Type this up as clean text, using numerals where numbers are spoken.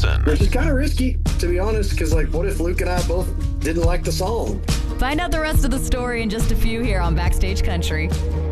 Johnson. Which is kind of risky, to be honest, because, like, what if Luke and I both didn't like the song? Find out the rest of the story in just a few here on Backstage Country.